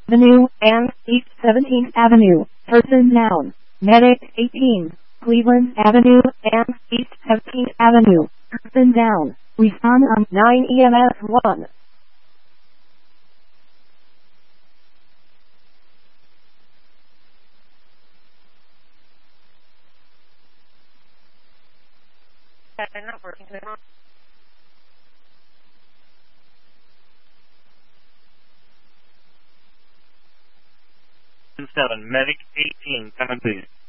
Avenue and East 17th Avenue. Person down. Medic 18. Cleveland Avenue and East 17th Avenue. Person down. Respond on 9 EMS 1. Not working. 7, Medic 18, come in please.